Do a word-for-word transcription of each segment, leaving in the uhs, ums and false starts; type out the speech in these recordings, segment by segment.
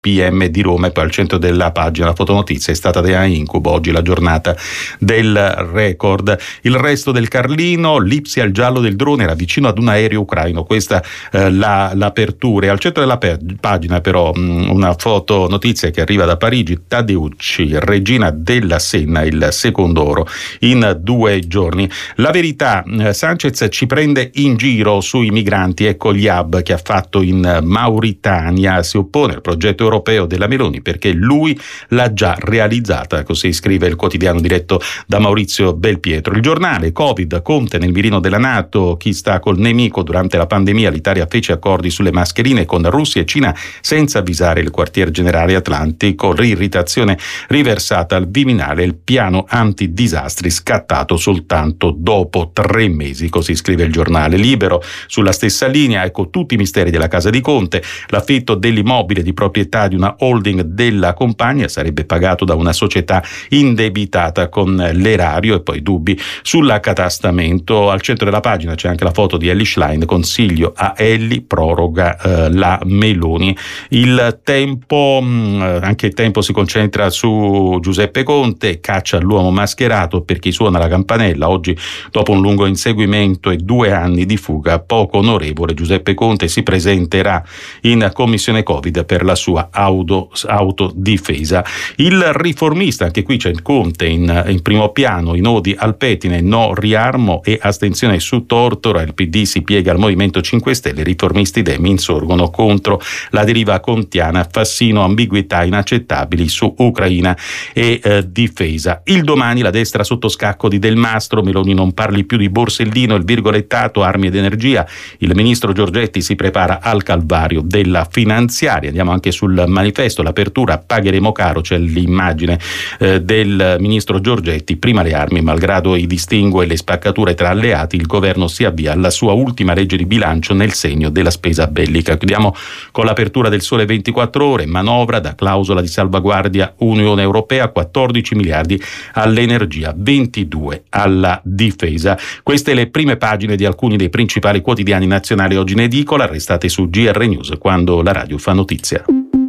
P M di Roma. E poi al centro della pagina la fotonotizia: è stata da incubo oggi la giornata del record. Il resto del Carlino: Lipsia, il giallo del drone era vicino ad un aereo ucraino. Questa eh, la, l'apertura. E al centro della pe- pagina però mh, una fotonotizia che arriva da Parigi: Tadeucci, regina della Senna, il secondo oro in due giorni. La Verità: eh, Sanchez ci prende in giro sui migranti, ecco gli hub che ha fatto in Mauritania, si oppone al progetto europeo della Meloni perché lui l'ha già realizzata, così scrive il quotidiano diretto da Maurizio Belpietro. Il Giornale: Covid, Conte nel mirino della NATO, chi sta col nemico. Durante la pandemia l'Italia fece accordi sulle mascherine con Russia e Cina senza avvisare il quartier generale atlantico, irritazione riversata al Viminale, il piano antidisastri scattato soltanto dopo tre mesi, così scrive il Giornale. Libero sulla stessa linea: ecco tutti i misteri della casa di Conte, l'affitto dell'immobile di proprietà di una holding della compagnia sarebbe pagato da una società indebitata con l'erario, e poi dubbi sull'accatastamento. Al centro della pagina c'è anche la foto di Elly Schlein: consiglio a Elly, proroga eh, la Meloni. Il Tempo, mh, anche il Tempo si concentra su Giuseppe Conte: caccia all'uomo mascherato per chi suona la campanella. Oggi, dopo un lungo inseguimento e due anni di fuga poco onorevole, Giuseppe Conte si presenterà in commissione Covid per la sua auto, autodifesa. Il Riformista: anche qui c'è Conte in, in primo piano, i nodi al pettine, no riarmo e astensione su Tortora, il P D si piega al Movimento cinque Stelle, i riformisti Dem insorgono contro la deriva contiana, Fassino: ambiguità inaccettabili su Ucraina e eh, difesa. Il Domani: la destra sotto scacco di Del Mastro, Meloni non parli più di Borsellino, il virgolettato armi ed energia, il ministro Giorgetti si prepara al calvario della finanziaria. Andiamo anche sul Manifesto: l'apertura, pagheremo caro, c'è l'immagine eh, del ministro Giorgetti, prima le armi, malgrado i distinguo e le spaccature tra alleati, il governo si avvia alla sua ultima legge di bilancio nel segno della spesa bellica. Chiudiamo con l'apertura del Sole ventiquattro Ore: manovra da clausola di salvaguardia Unione Europea, quattordici miliardi all'energia, ventidue alla difesa. Queste le prime pagine di alcuni dei principali quotidiani nazionali oggi in edicola. Restate su G R News, quando la radio fa notizia.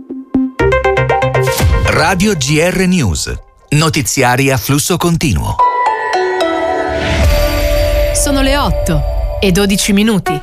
Radio G R News, notiziari a flusso continuo. Sono le otto e dodici minuti.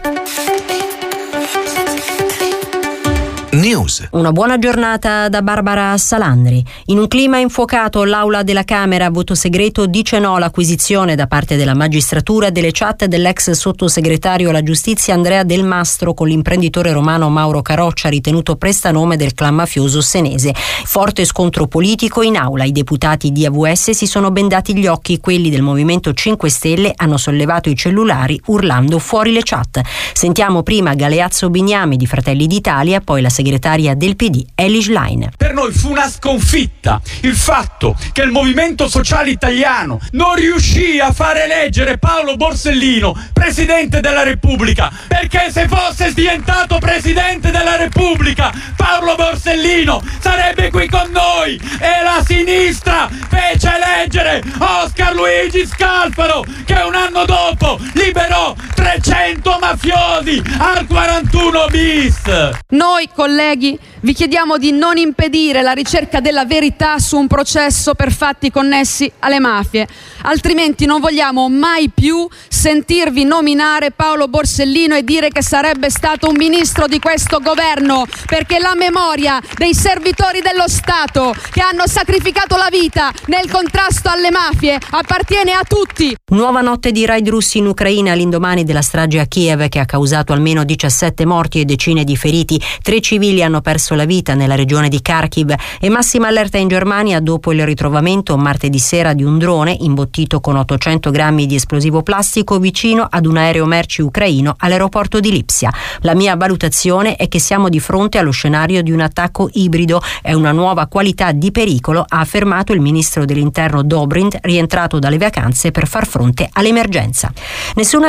News. Una buona giornata da Barbara Salandri. In un clima infuocato, l'Aula della Camera a voto segreto dice no all'acquisizione da parte della magistratura delle chat dell'ex sottosegretario alla giustizia Andrea Del Mastro con l'imprenditore romano Mauro Caroccia, ritenuto prestanome del clan mafioso senese. Forte scontro politico in Aula. I deputati di A V S si sono bendati gli occhi, quelli del Movimento cinque Stelle hanno sollevato i cellulari urlando fuori le chat. Sentiamo prima Galeazzo Bignami di Fratelli d'Italia, poi la segretaria del P D Elly Schlein. Per noi fu una sconfitta il fatto che il Movimento Sociale Italiano non riuscì a fare eleggere Paolo Borsellino Presidente della Repubblica, perché se fosse diventato Presidente della Repubblica Paolo Borsellino sarebbe qui con noi, e la sinistra fece eleggere Oscar Luigi Scalfaro, che un anno dopo liberò trecento mafiosi al quarantuno bis. Noi colleghi vi chiediamo di non impedire la ricerca della verità su un processo per fatti connessi alle mafie, altrimenti non vogliamo mai più sentirvi nominare Paolo Borsellino e dire che sarebbe stato un ministro di questo governo, perché la memoria dei servitori dello Stato che hanno sacrificato la vita nel contrasto alle mafie appartiene a tutti. Nuova notte di raid russi in Ucraina all'indomani della strage a Kiev che ha causato almeno diciassette morti e decine di feriti. Tre civili hanno perso la vita nella regione di Kharkiv e massima allerta in Germania dopo il ritrovamento martedì sera di un drone imbottito con ottocento grammi di esplosivo plastico vicino ad un aereo merci ucraino all'aeroporto di Lipsia. La mia valutazione è che siamo di fronte allo scenario di un attacco ibrido, è una nuova qualità di pericolo, ha affermato il ministro dell'interno Dobrindt, rientrato dalle vacanze per far fronte all'emergenza. Nessuna tregua dalla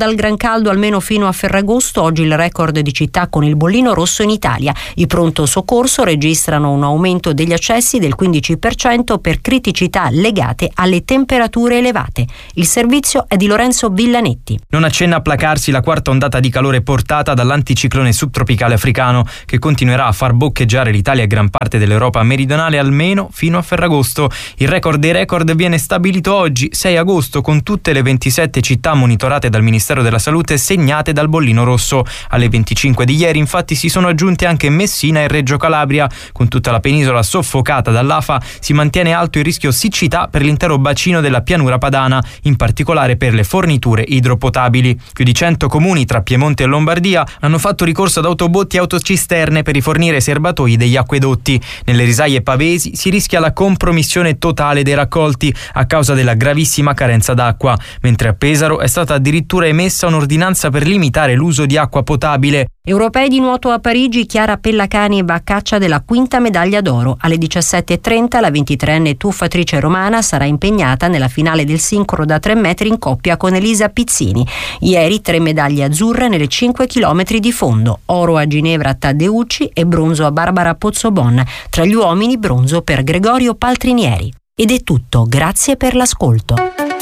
dal gran caldo almeno fino a Ferragosto. Oggi il record di città con il bollino rosso in Italia. I pronto soccorso registrano un aumento degli accessi del quindici per cento per criticità legate alle temperature elevate. Il servizio è di Lorenzo Villanetti. Non accenna a placarsi la quarta ondata di calore portata dall'anticiclone subtropicale africano, che continuerà a far boccheggiare l'Italia e gran parte dell'Europa meridionale almeno fino a Ferragosto. Il record dei record viene stabilito oggi, sei agosto, con tutte le ventisette città monitorate dal Ministero della Salute segnate dal bollino rosso. Alle venticinque di ieri infatti si sono aggiunte anche Messina e Reggio Calabria. Con tutta la penisola soffocata dall'A F A si mantiene alto il rischio siccità per l'intero bacino della pianura padana, in particolare per le forniture idropotabili. Più di cento comuni tra Piemonte e Lombardia hanno fatto ricorso ad autobotti e autocisterne per rifornire i serbatoi degli acquedotti. Nelle risaie pavesi si rischia la compromissione totale dei raccolti a causa della gravissima carenza d'acqua, mentre a Pesaro è stata addirittura emessa un'ordinanza per limitare l'uso di acqua potabile. Europei di nuoto a Parigi, Chiara Pellacani va a caccia della quinta medaglia d'oro. Alle diciassette e trenta la ventitreenne tuffatrice romana sarà impegnata nella finale del sincro da tre metri in coppia con Elisa Pizzini. Ieri tre medaglie azzurre nelle cinque chilometri di fondo, oro a Ginevra a Taddeucci e bronzo a Barbara Pozzobon. Tra gli uomini bronzo per Gregorio Paltrinieri. Ed è tutto, grazie per l'ascolto.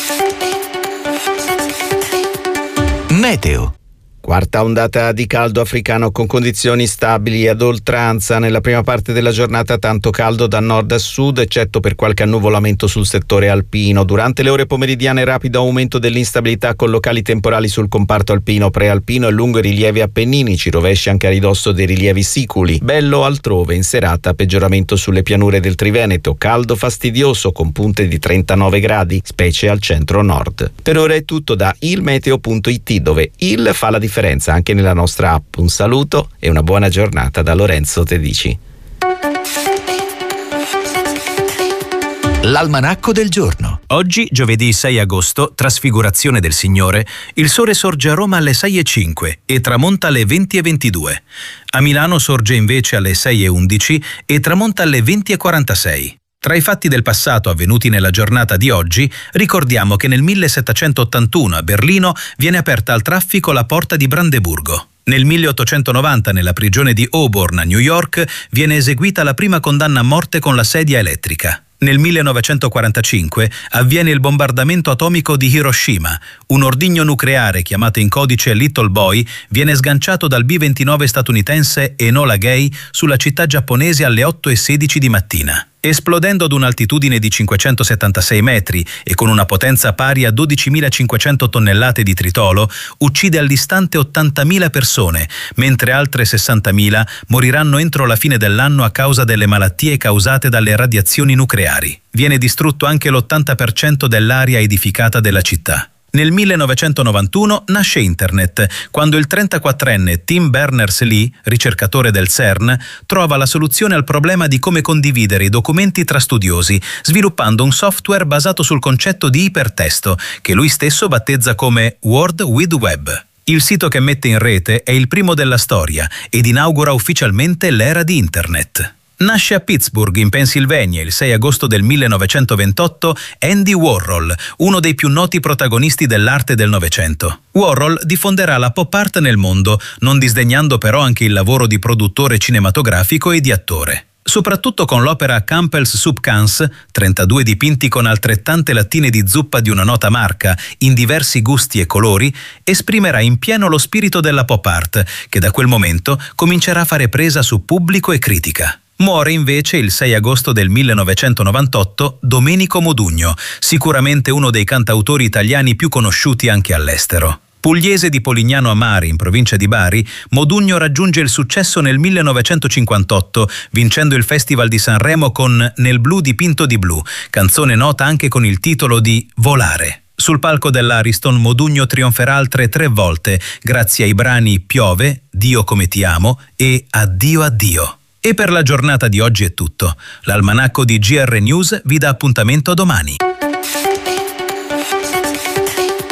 Meteo. Quarta ondata di caldo africano con condizioni stabili ad oltranza. Nella prima parte della giornata tanto caldo da nord a sud, eccetto per qualche annuvolamento sul settore alpino. Durante le ore pomeridiane rapido aumento dell'instabilità con locali temporali sul comparto alpino, prealpino e lungo i rilievi appenninici, rovesci anche a ridosso dei rilievi siculi. Bello altrove, in serata peggioramento sulle pianure del Triveneto, caldo fastidioso con punte di trentanove gradi, specie al centro-nord. Per ora è tutto da ilmeteo punto it, dove il fa la differenza anche nella nostra app. Un saluto e una buona giornata da Lorenzo Tedici. L'almanacco del giorno. Oggi, giovedì sei agosto, trasfigurazione del Signore, il sole sorge a Roma alle sei e cinque e tramonta alle venti e ventidue. A Milano sorge invece alle sei e undici e tramonta alle venti e quarantasei. Tra i fatti del passato avvenuti nella giornata di oggi, ricordiamo che nel millesettecentottantuno a Berlino viene aperta al traffico la porta di Brandeburgo. Nel milleottocentonovanta, nella prigione di Auburn a New York, viene eseguita la prima condanna a morte con la sedia elettrica. Nel millenovecentoquarantacinque avviene il bombardamento atomico di Hiroshima. Un ordigno nucleare chiamato in codice Little Boy viene sganciato dal B ventinove statunitense Enola Gay sulla città giapponese alle otto e sedici di mattina. Esplodendo ad un'altitudine di cinquecentosettantasei metri e con una potenza pari a dodicimilacinquecento tonnellate di tritolo, uccide all'istante ottantamila persone, mentre altre sessantamila moriranno entro la fine dell'anno a causa delle malattie causate dalle radiazioni nucleari. Viene distrutto anche l'ottanta per cento dell'area edificata della città. Nel millenovecentonovantuno nasce Internet, quando il trentaquattrenne Tim Berners-Lee, ricercatore del CERN, trova la soluzione al problema di come condividere i documenti tra studiosi, sviluppando un software basato sul concetto di ipertesto, che lui stesso battezza come World Wide Web. Il sito che mette in rete è il primo della storia ed inaugura ufficialmente l'era di Internet. Nasce a Pittsburgh, in Pennsylvania, il sei agosto del millenovecentoventotto, Andy Warhol, uno dei più noti protagonisti dell'arte del Novecento. Warhol diffonderà la pop art nel mondo, non disdegnando però anche il lavoro di produttore cinematografico e di attore. Soprattutto con l'opera Campbell's Soup Cans, trentadue dipinti con altrettante lattine di zuppa di una nota marca, in diversi gusti e colori, esprimerà in pieno lo spirito della pop art, che da quel momento comincerà a fare presa su pubblico e critica. Muore invece il sei agosto del millenovecentonovantotto Domenico Modugno, sicuramente uno dei cantautori italiani più conosciuti anche all'estero. Pugliese di Polignano a Mare, in provincia di Bari, Modugno raggiunge il successo nel millenovecentocinquantotto, vincendo il Festival di Sanremo con Nel blu dipinto di blu, canzone nota anche con il titolo di Volare. Sul palco dell'Ariston Modugno trionferà altre tre volte, grazie ai brani Piove, Dio come ti amo e Addio addio. E per la giornata di oggi è tutto. L'almanacco di G R News vi dà appuntamento a domani.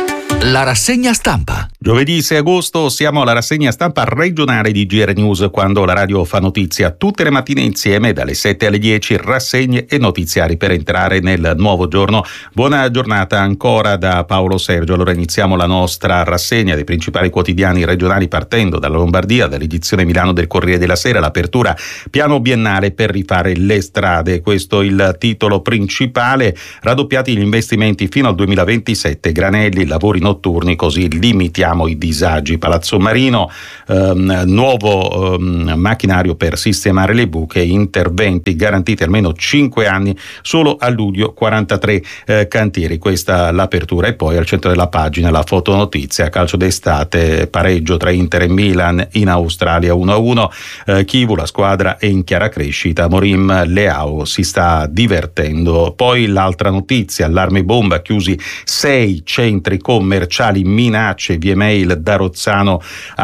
La rassegna stampa. Giovedì sei agosto siamo alla rassegna stampa regionale di G R News, quando la radio fa notizia tutte le mattine insieme dalle sette alle dieci, rassegne e notiziari per entrare nel nuovo giorno. Buona giornata ancora da Paolo Sergio. Allora iniziamo la nostra rassegna dei principali quotidiani regionali partendo dalla Lombardia, dall'edizione Milano del Corriere della Sera, l'apertura piano biennale per rifare le strade. Questo il titolo principale, raddoppiati gli investimenti fino al duemilaventisette, granelli, lavori notturni, così limitiamo i disagi. Palazzo Marino, ehm, nuovo ehm, macchinario per sistemare le buche, interventi garantiti almeno cinque anni, solo a luglio quarantatré eh, cantieri. Questa l'apertura. E poi al centro della pagina la fotonotizia, calcio d'estate, pareggio tra Inter e Milan in Australia uno a uno, eh, Chivu, la squadra è in chiara crescita, Morim Leao si sta divertendo. Poi l'altra notizia, allarme bomba, chiusi sei centri commerciali, minacce via mail da Rozzano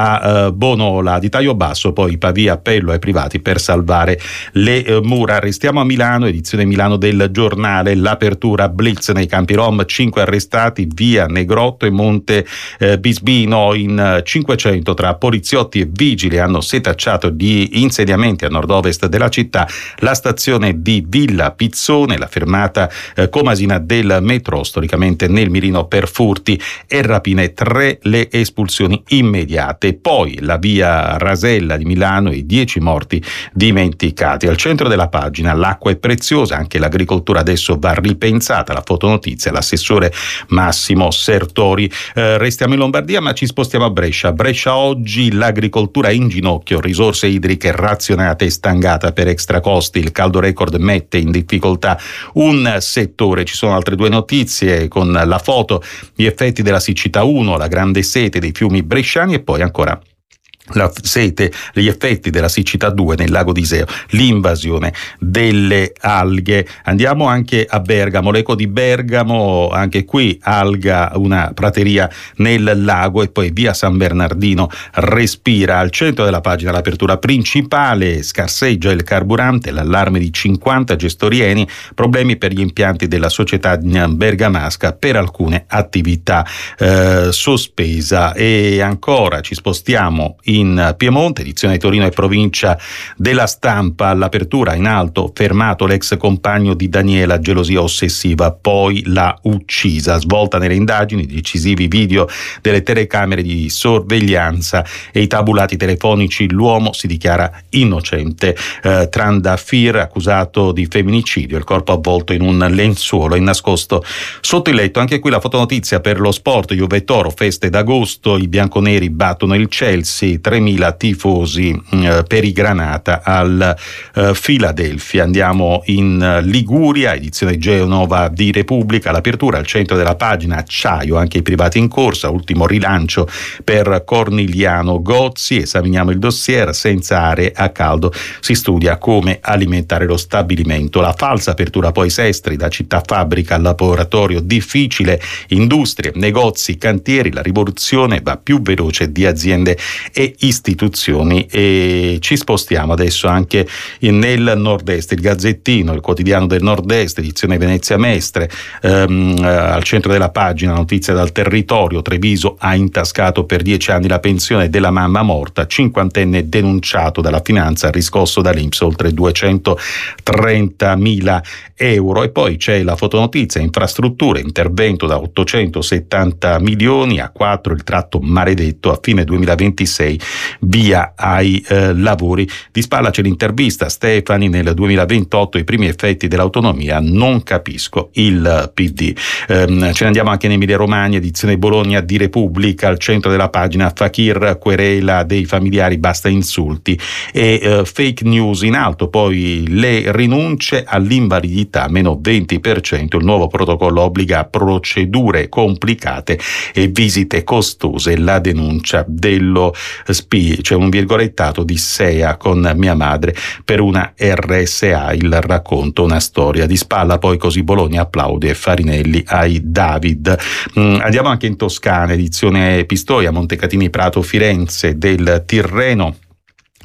a uh, Bonola, di taglio basso, poi Pavia, appello ai privati per salvare le uh, mura. Restiamo a Milano, edizione Milano del Giornale, l'apertura blitz nei campi Rom, cinque arrestati via Negrotto e Monte uh, Bisbino, in uh, cinquecento tra poliziotti e vigili hanno setacciato di insediamenti a nord-ovest della città la stazione di Villa Pizzone, la fermata uh, comasina del metro, storicamente nel mirino per furti e rapine, tre le espulsioni immediate. Poi la via Rasella di Milano e dieci morti dimenticati. Al centro della pagina l'acqua è preziosa, anche l'agricoltura adesso va ripensata, la fotonotizia, l'assessore Massimo Sertori. Eh, restiamo in Lombardia ma ci spostiamo a Brescia. Brescia oggi, l'agricoltura in ginocchio, risorse idriche razionate e stangata per extracosti, il caldo record mette in difficoltà un settore. Ci sono altre due notizie con la foto, gli effetti della siccità uno, la grande sete dei fiumi bresciani, e poi ancora la sete, gli effetti della siccità due nel lago di Iseo, l'invasione delle alghe. Andiamo anche a Bergamo, l'eco di Bergamo, anche qui alga, una prateria nel lago, e poi via San Bernardino respira. Al centro della pagina l'apertura principale, scarseggia il carburante, l'allarme di cinquanta gestori Eni, problemi per gli impianti della società bergamasca per alcune attività eh, sospesa. E ancora ci spostiamo in in Piemonte, edizione Torino e provincia della Stampa, all'apertura in alto, fermato l'ex compagno di Daniela, gelosia ossessiva, poi l'ha uccisa. Svolta nelle indagini, decisivi video delle telecamere di sorveglianza e i tabulati telefonici, l'uomo si dichiara innocente. Eh, Trandafir, accusato di femminicidio, il corpo avvolto in un lenzuolo e nascosto sotto il letto. Anche qui la fotonotizia per lo sport, Juve Toro, feste d'agosto, i bianconeri battono il Chelsea, tremila tifosi eh, per i Granata al eh, Philadelphia. Andiamo in Liguria, edizione Genova di Repubblica, l'apertura al centro della pagina, acciaio, anche i privati in corsa, ultimo rilancio per Cornigliano Gozzi, esaminiamo il dossier, senza aree a caldo si studia come alimentare lo stabilimento. La falsa apertura poi Sestri, da città fabbrica al laboratorio, difficile, industrie, negozi, cantieri, la rivoluzione va più veloce di aziende e istituzioni. E ci spostiamo adesso anche nel nord-est, il Gazzettino, il quotidiano del nord-est, edizione Venezia Mestre, ehm, al centro della pagina notizia dal territorio, Treviso ha intascato per dieci anni la pensione della mamma morta, cinquantenne denunciato dalla finanza, riscosso dall'Inps oltre duecentotrentamila euro. E poi c'è la fotonotizia, infrastrutture, intervento da ottocentosettanta milioni a quattro, il tratto maledetto a fine duemilaventisei, via ai eh, lavori. Di spalla c'è l'intervista, Stefani nel duemilaventotto, i primi effetti dell'autonomia, non capisco il P D. Ehm, ce ne andiamo anche in Emilia Romagna, edizione Bologna di Repubblica, al centro della pagina Fakir, querela dei familiari, basta insulti e eh, fake news in alto, poi le rinunce all'invalidità meno venti per cento, il nuovo protocollo obbliga procedure complicate e visite costose, la denuncia dello S P I, c'è un virgolettato di S E A con mia madre per una R S A, il racconto, una storia. Di spalla poi così Bologna applaude Farinelli ai David. Mm, andiamo anche in Toscana, edizione Pistoia, Montecatini Prato Firenze, del Tirreno.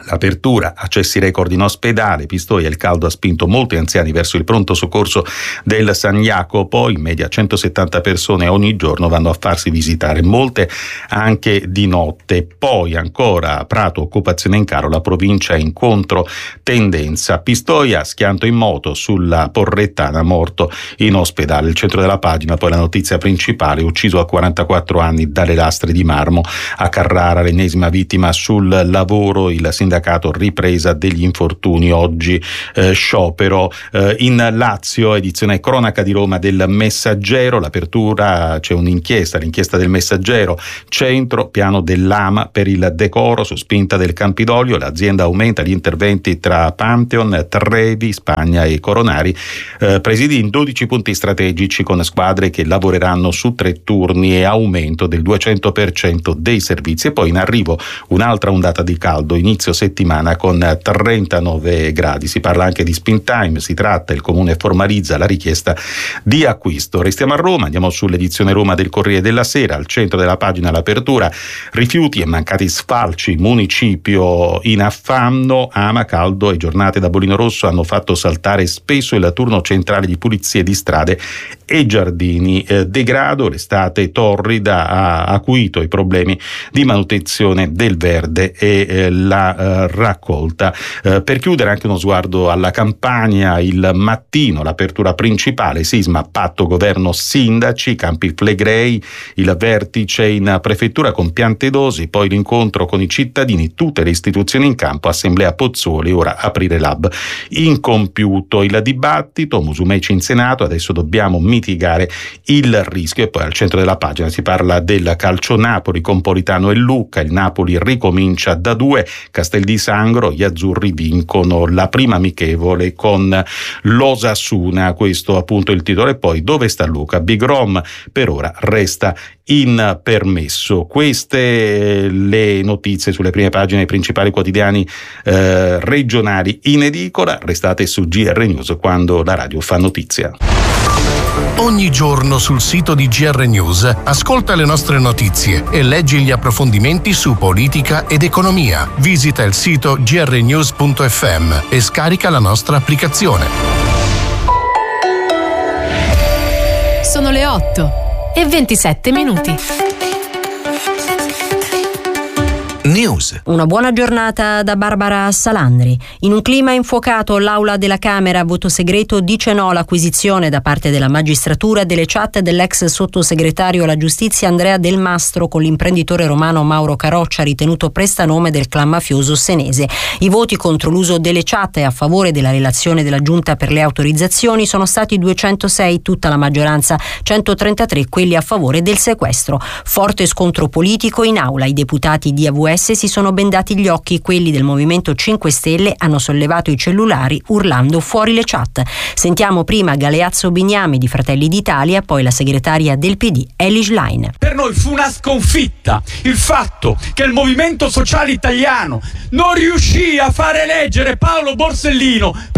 L'apertura, accessi record in ospedale, Pistoia, il caldo ha spinto molti anziani verso il pronto soccorso del San Jacopo, in media centosettanta persone ogni giorno vanno a farsi visitare, molte anche di notte. Poi ancora Prato, occupazione in caro, la provincia in controtendenza. Pistoia, schianto in moto sulla Porrettana, morto in ospedale. Il centro della pagina, poi la notizia principale, ucciso a quarantaquattro anni dalle lastre di marmo a Carrara, l'ennesima vittima sul lavoro, il sindacato ripresa degli infortuni, oggi eh, sciopero eh, in Lazio, edizione cronaca di Roma del Messaggero, l'apertura, c'è un'inchiesta, l'inchiesta del Messaggero, centro piano dell'Ama per il decoro su spinta del Campidoglio, l'azienda aumenta gli interventi tra Pantheon, Trevi, Spagna e Coronari, eh, presidi in dodici punti strategici con squadre che lavoreranno su tre turni e aumento del duecento per cento dei servizi. E poi in arrivo un'altra ondata di caldo, inizio settimana con trentanove gradi. Si parla anche di spin time, si tratta, il comune formalizza la richiesta di acquisto. Restiamo a Roma, andiamo sull'edizione Roma del Corriere della Sera, al centro della pagina l'apertura, rifiuti e mancati sfalci, municipio in affanno, Ama, caldo e giornate da Bolino Rosso hanno fatto saltare spesso il turno centrale di pulizie di strade e giardini. Eh, degrado, l'estate torrida ha acuito i problemi di manutenzione del verde e eh, la eh, raccolta. Eh, per chiudere anche uno sguardo alla Campania, il mattino, l'apertura principale, sisma, patto governo sindaci, Campi Flegrei, il vertice in prefettura con Piantedosi, poi l'incontro con i cittadini, tutte le istituzioni in campo, assemblea Pozzuoli, ora aprire l'hub incompiuto. Il dibattito, Musumeci in Senato, adesso dobbiamo mitigare il rischio. E poi al centro della pagina si parla del calcio, Napoli con Politano e Lucca, il Napoli ricomincia da due, Castel di Sangro, gli azzurri vincono la prima amichevole con l'Osasuna, questo appunto il titolo. E poi dove sta Luca? Big Rom per ora resta in permesso. Queste le notizie sulle prime pagine dei principali quotidiani eh, regionali in edicola. Restate su G R News quando la radio fa notizia. Ogni giorno sul sito di G R News ascolta le nostre notizie e leggi gli approfondimenti su politica ed economia. Visita il sito g r news punto f m e scarica la nostra applicazione. Sono le otto e ventisette minuti. News. Una buona giornata da Barbara Salandri. In un clima infuocato, l'Aula della Camera a voto segreto dice no all'acquisizione da parte della magistratura delle chat dell'ex sottosegretario alla giustizia Andrea Del Mastro con l'imprenditore romano Mauro Caroccia, ritenuto prestanome del clan mafioso senese. I voti contro l'uso delle chat e a favore della relazione della Giunta per le autorizzazioni sono stati duecentosei, tutta la maggioranza, centotrentatré quelli a favore del sequestro. Forte scontro politico in aula, i deputati di A V S si sono bendati gli occhi, quelli del Movimento cinque Stelle hanno sollevato i cellulari urlando fuori le chat. Sentiamo prima Galeazzo Bignami di Fratelli d'Italia, poi la segretaria del P D Elly Schlein. Per noi fu una sconfitta il fatto che il Movimento Sociale Italiano non riuscì a far eleggere Paolo Borsellino